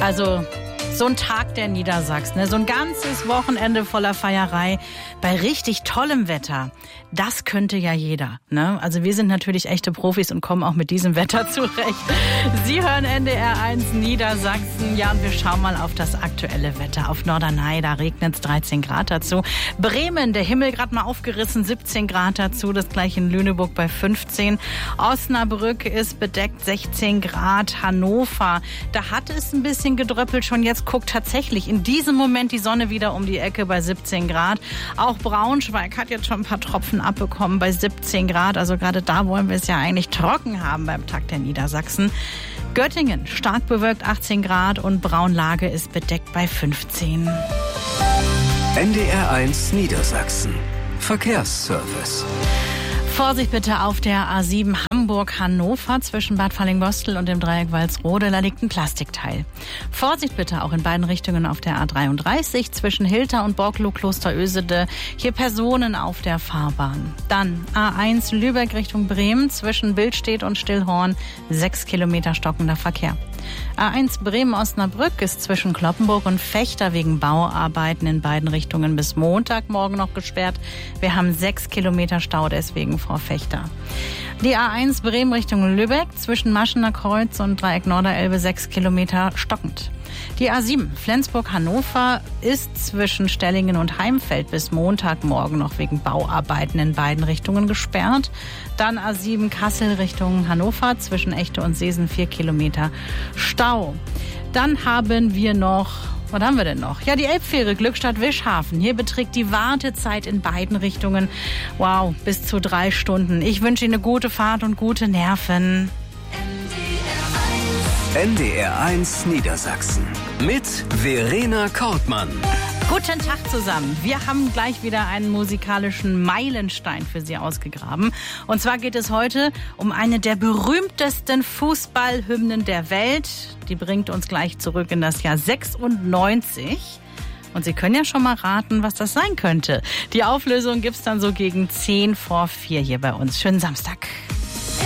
Also so ein Tag der Niedersachsen, ne? So ein ganzes Wochenende voller Feierei bei richtig tollem Wetter. Das könnte ja jeder, ne? Also wir sind natürlich echte Profis und kommen auch mit diesem Wetter zurecht. Sie hören NDR 1 Niedersachsen. Ja, und wir schauen mal auf das aktuelle Wetter. Auf Norderney, da regnet es 13 Grad dazu. Bremen, der Himmel gerade mal aufgerissen, 17 Grad dazu. Das gleiche in Lüneburg bei 15. Osnabrück ist bedeckt, 16 Grad. Hannover, da hat es ein bisschen gedröppelt schon. Jetzt guckt tatsächlich in diesem Moment die Sonne wieder um die Ecke bei 17 Grad. Auch Braunschweig hat jetzt schon ein paar Tropfen abbekommen bei 17 Grad. Also gerade da wollen wir es ja eigentlich trocken haben beim Tag der Niedersachsen. Göttingen stark bewölkt 18 Grad und Braunlage ist bedeckt bei 15. NDR 1 Niedersachsen. Verkehrsservice. Vorsicht bitte auf der A7 Hamburg-Hannover zwischen Bad Fallingbostel und dem Dreieck Walsrode. Da liegt ein Plastikteil. Vorsicht bitte auch in beiden Richtungen auf der A33 zwischen Hilter und Borklow-Klosterösede. Hier Personen auf der Fahrbahn. Dann A1 Lübeck Richtung Bremen zwischen Billstedt und Stillhorn. 6 Kilometer stockender Verkehr. A1 Bremen-Osnabrück ist zwischen Cloppenburg und Vechta wegen Bauarbeiten in beiden Richtungen bis Montagmorgen noch gesperrt. Wir haben 6 Kilometer Stau deswegen vor Vechta. Die A1 Bremen Richtung Lübeck zwischen Maschener Kreuz und Dreieck Norderelbe 6 Kilometer stockend. Die A7 Flensburg-Hannover ist zwischen Stellingen und Heimfeld bis Montagmorgen noch wegen Bauarbeiten in beiden Richtungen gesperrt. Dann A7 Kassel Richtung Hannover zwischen Echte und Seesen 4 Kilometer Stau. Dann haben wir noch, was haben wir denn noch? Ja, die Elbfähre Glückstadt-Wischhafen. Hier beträgt die Wartezeit in beiden Richtungen, wow, bis zu 3 Stunden. Ich wünsche Ihnen eine gute Fahrt und gute Nerven. NDR 1 Niedersachsen mit Verena Kortmann. Guten Tag zusammen. Wir haben gleich wieder einen musikalischen Meilenstein für Sie ausgegraben. Und zwar geht es heute um eine der berühmtesten Fußballhymnen der Welt. Die bringt uns gleich zurück in das Jahr 96. Und Sie können ja schon mal raten, was das sein könnte. Die Auflösung gibt's dann so gegen 10 vor 4 hier bei uns. Schönen Samstag.